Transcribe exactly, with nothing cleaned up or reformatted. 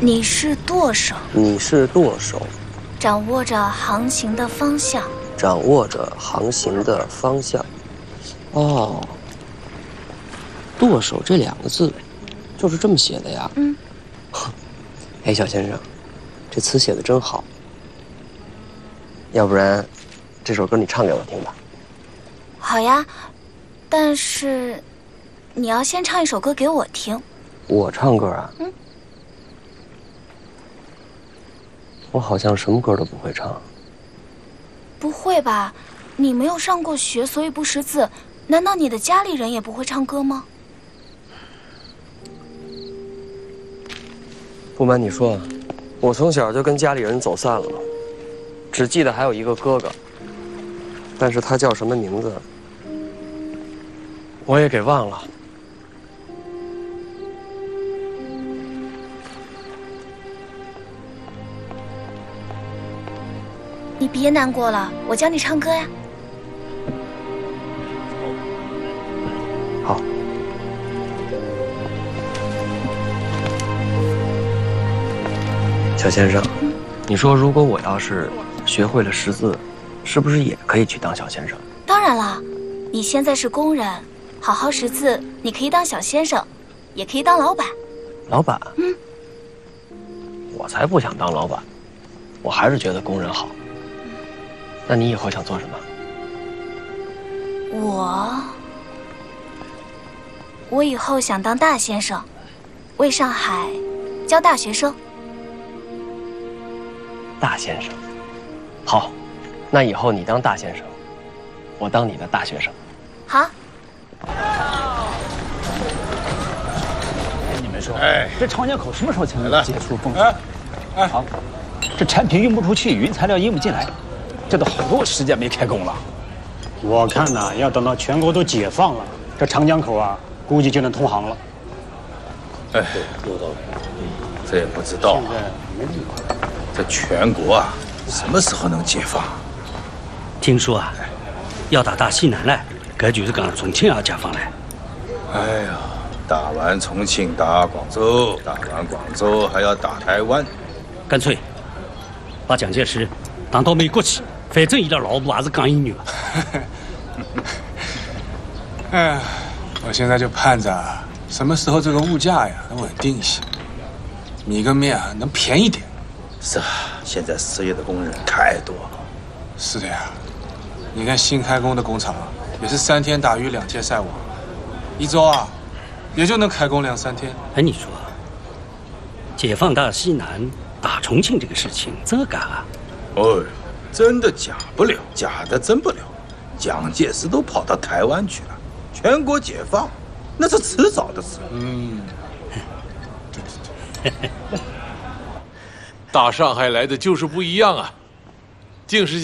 你是舵手， 你是舵手， 掌握着航行的方向， 掌握着航行的方向。哦，舵手这两个字就是这么写的呀。 嗯。 哎，小先生，这词写的真好。要不然，这首歌你唱给我听吧。 好呀，但是你要先唱一首歌给我听。 我唱歌啊？ 嗯。 我好像什么歌都不会唱。 不会吧？你没有上过学，所以不识字。难道你的家里人也不会唱歌吗？ 不瞒你说，我从小就跟家里人走散了，只记得还有一个哥哥，但是他叫什么名字，我也给忘了。 你别难过了，我教你唱歌呀。 好。小先生，你说如果我要是学会了识字，是不是也可以去当小先生？ 当然了，你现在是工人，好好识字，你可以当小先生，也可以当老板。 老板？ 嗯。 我才不想当老板，我还是觉得工人好。那你以后想做什么？ 我，我以后想当大先生，为上海教大学生。 大先生，好，那以后你当大先生，我当你的大学生。 好。 你们说， 哎， 这长江口什么时候才能结束封锁？ 哎，哎， 好，这产品运不出去，原材料运不进来。这都好多时间没开工了， 我看呐，要等到全国都解放了，这长江口啊，估计就能通航了。 哎，有道理。这也不知道啊，这全国啊，什么时候能解放？ 听说啊，要打大西南来，这就是讲重庆要解放来。 哎呀，打完重庆，打广州，打完广州还要打台湾， 干脆把蒋介石当到美国去。反正伊拉老婆还是讲英语嘛。 哎，我现在就盼着什么时候这个物价呀能稳定一些，米跟面啊能便宜点。 是啊，现在失业的工人太多了。 是的呀，你看新开工的工厂啊，也是三天打鱼两天晒网，一周啊也就能开工两三天。 哎，你说，解放大西南、打重庆这个事情，这个啊？ 哦。真的假不了，假的真不了。蒋介石都跑到台湾去了，全国解放，那是迟早的事。 嗯， 对对对，大上海来的就是不一样啊，竟是。